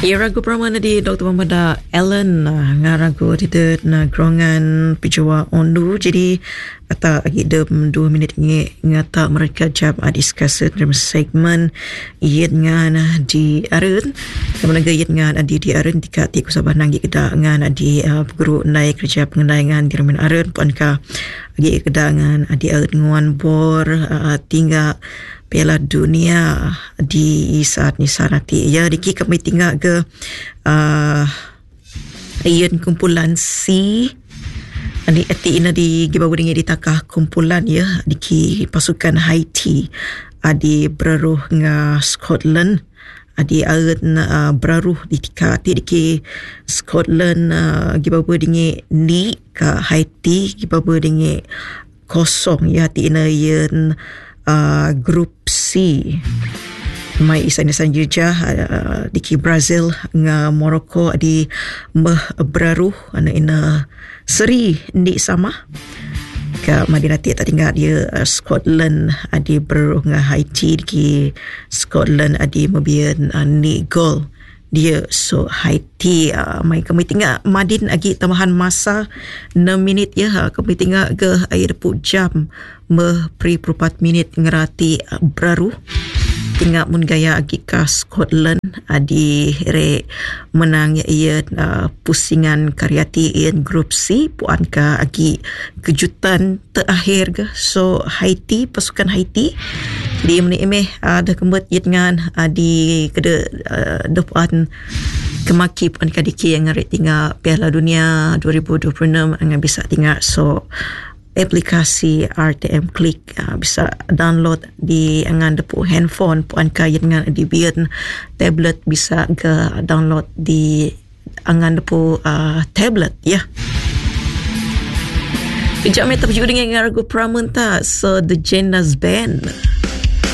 Ia ragu pramana di Dr. Mamada Ellen nga ragu di na gerongan pijawa ondu jadi ata agi dem 2 minit ngata mereka jam discuss dalam segmen iet ngan di arun kemudian iet ngan di arun tika ti kusabah nanggi kita ngan di guru naik kerja pengendaingan di remen arun panka agi kedangan di arun nguan bor tinggal Piala Dunia di saat ni nanti. Ya, diki kami tinggal ke ian kumpulan C. Ani ati ina di gibawa dengan ditakah kumpulan ya diki pasukan Haiti adi beruh nga Scotland adi aran beruh di tika diki Scotland gibawa dengan ni ka Haiti gibawa dengan kosong ya ti ina ian grup C mai isan-isan jejah diki Brazil nga Morocco di beraruh ana ina seri ndi sama ka madinati tak tinggal dia Scotland adi beraruh nga Haiti diki Scotland adi mabian ni gol dia so Haiti mai kami tinggal madin agi tambahan masa 6 minit ya kami tinggal ke air put jam pri 4 minit ngerati beraruh tinggal mun gaya agi ka Scotland adi re menang ia pusingan karyati ian grup C puan ka agi kejutan terakhir ke so Haiti pasukan Haiti di menimeh ada kembut dengan di keda depan kemaki puan kadiki yang ngarit tinggal Piala Dunia 2026 yang bisa tinggal so aplikasi RTM Klik bisa download di angan depu handphone puan kaya dengan di bian tablet bisa ke download di angan depu tablet ya. Kejap ni terjadi dengan lagu Pramenta so The Gendas Band.